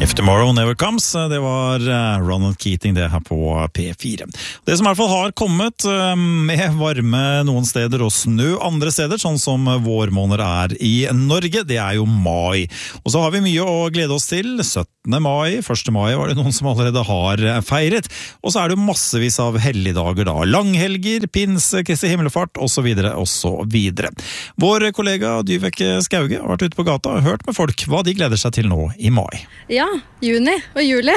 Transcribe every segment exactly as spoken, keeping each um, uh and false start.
If Tomorrow Never Comes, det var Ronald Keating det her på P fire. Det som i hvert fall har kommet med varme noen steder og snø andre steder, sånn som vårmåneder er i Norge, det er jo mai. Og så har vi mye å glede oss til. syttende mai, første mai var det noen som allerede har feiret. Og så er det massevis av helligdager da. Langhelger, pinse, Kristi himmelfart, og så videre, og så videre. Vår kollega Dyveke Skauge har vært ute på gata og hørt med folk hva de gleder seg til nå i mai. Ja, juni og juli.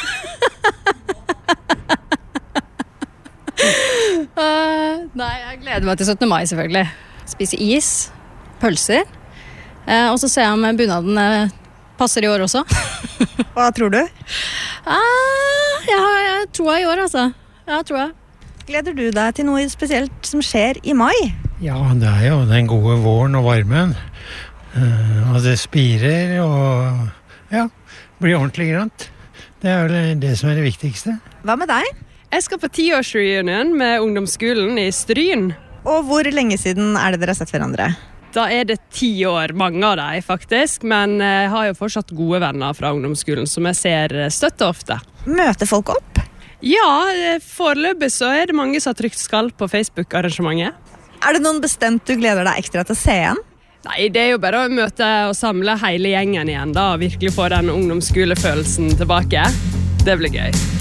uh, nei, jeg gleder meg til syttende mai selvfølgelig. Spise is, pølser. Uh, og så ser jeg om bunaden uh, passer i år også. Hva tror du? Uh, jeg har jeg tror jeg i år, altså. Ja, tror jeg. Gleder du deg til noe spesielt som skjer i mai? Ja, det er jo den gode våren og varmen. Uh, og det spirer og ja, blir ordentlig grønt. Det er vel det som er det viktigste. Hva med deg? Jeg skal på tiårsreunion med ungdomsskolen i Stryn. Og hvor lenge siden er det dere har sett hverandre? Da er det ti år, mange av dem faktisk, men jeg har jo fortsatt gode venner fra ungdomsskolen som jeg ser støtte ofte. Møter folk opp? Ja, foreløpig så er det mange som har trykt skall på Facebook-arrangementet. Er det noen bestemt du gleder deg ekstra til å se igjen? Nei, det er jo bare å møte og samle hele gjengen igjen da, og virkelig få den ungdomsskolefølelsen tilbake. Det blir gøy.